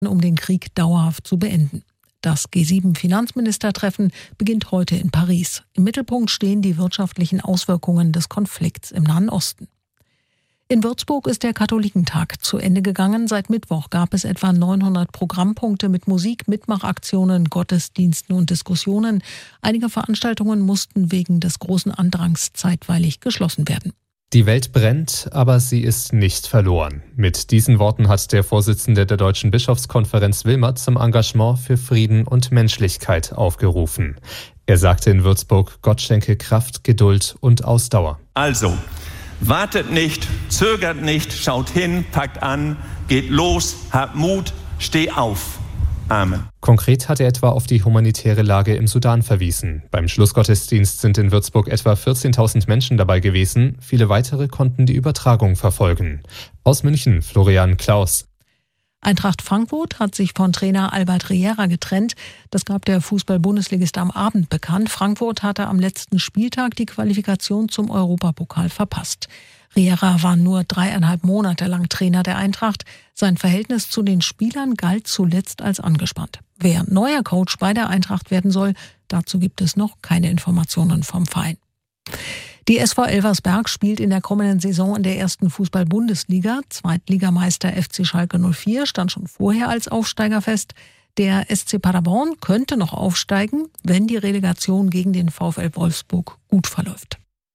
um den Krieg dauerhaft zu beenden. Das G7-Finanzministertreffen beginnt heute in Paris. Im Mittelpunkt stehen die wirtschaftlichen Auswirkungen des Konflikts im Nahen Osten. In Würzburg ist der Katholikentag zu Ende gegangen. Seit Mittwoch gab es etwa 900 Programmpunkte mit Musik, Mitmachaktionen, Gottesdiensten und Diskussionen. Einige Veranstaltungen mussten wegen des großen Andrangs zeitweilig geschlossen werden. Die Welt brennt, aber sie ist nicht verloren. Mit diesen Worten hat der Vorsitzende der Deutschen Bischofskonferenz Wilmert zum Engagement für Frieden und Menschlichkeit aufgerufen. Er sagte in Würzburg, Gott schenke Kraft, Geduld und Ausdauer. Also, wartet nicht, zögert nicht, schaut hin, packt an, geht los, habt Mut, steh auf. Amen. Konkret hat er etwa auf die humanitäre Lage im Sudan verwiesen. Beim Schlussgottesdienst sind in Würzburg etwa 14.000 Menschen dabei gewesen. Viele weitere konnten die Übertragung verfolgen. Aus München, Florian Klaus. Eintracht Frankfurt hat sich von Trainer Albert Riera getrennt. Das gab der Fußball-Bundesligist am Abend bekannt. Frankfurt hatte am letzten Spieltag die Qualifikation zum Europapokal verpasst. Riera war nur 3,5 Monate lang Trainer der Eintracht. Sein Verhältnis zu den Spielern galt zuletzt als angespannt. Wer neuer Coach bei der Eintracht werden soll, dazu gibt es noch keine Informationen vom Verein. Die SV Elversberg spielt in der kommenden Saison in der ersten Fußball-Bundesliga. Zweitligameister FC Schalke 04 stand schon vorher als Aufsteiger fest. Der SC Paderborn könnte noch aufsteigen, wenn die Relegation gegen den VfL Wolfsburg gut verläuft.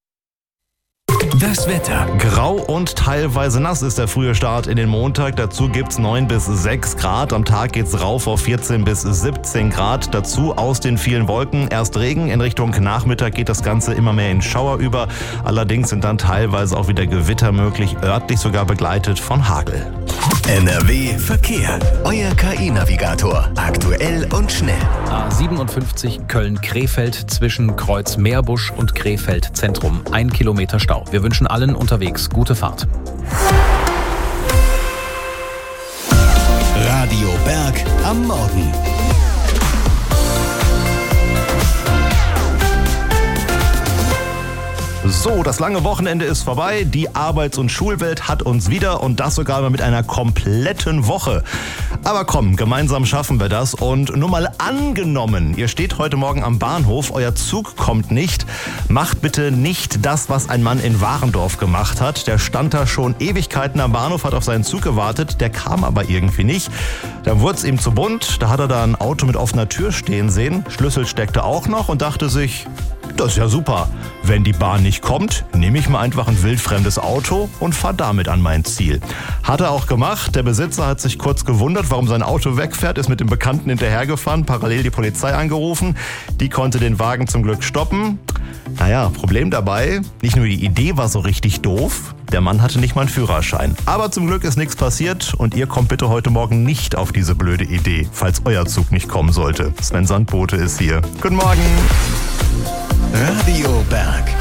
Das Wetter. Grau und teilweise nass ist der frühe Start in den Montag. Dazu gibt's 9 bis 6 Grad. Am Tag geht's rauf auf 14 bis 17 Grad. Dazu aus den vielen Wolken erst Regen. In Richtung Nachmittag geht das Ganze immer mehr in Schauer über. Allerdings sind dann teilweise auch wieder Gewitter möglich, örtlich sogar begleitet von Hagel. NRW Verkehr. Euer KI-Navigator. Aktuell und schnell. A57 Köln-Krefeld zwischen Kreuz Meerbusch und Krefeld Zentrum. 1 Kilometer Stau. Wir wünschen allen unterwegs gute Fahrt. Radio Berg am Morgen. So, das lange Wochenende ist vorbei. Die Arbeits- und Schulwelt hat uns wieder und das sogar mal mit einer kompletten Woche. Aber komm, gemeinsam schaffen wir das und nur mal angenommen, ihr steht heute Morgen am Bahnhof, euer Zug kommt nicht. Macht bitte nicht das, was ein Mann in Warendorf gemacht hat. Der stand da schon Ewigkeiten am Bahnhof, hat auf seinen Zug gewartet, der kam aber irgendwie nicht. Dann wurde es ihm zu bunt, da hat er da ein Auto mit offener Tür stehen sehen, Schlüssel steckte auch noch und dachte sich, das ist ja super. Wenn die Bahn nicht kommt, nehme ich mir einfach ein wildfremdes Auto und fahre damit an mein Ziel. Hat er auch gemacht. Der Besitzer hat sich kurz gewundert, warum sein Auto wegfährt, ist mit dem Bekannten hinterhergefahren, parallel die Polizei angerufen. Die konnte den Wagen zum Glück stoppen. Naja, Problem dabei, nicht nur die Idee war so richtig doof, der Mann hatte nicht mal einen Führerschein. Aber zum Glück ist nichts passiert und ihr kommt bitte heute Morgen nicht auf diese blöde Idee, falls euer Zug nicht kommen sollte. Sven Sandbote ist hier. Guten Morgen. Radio Berg.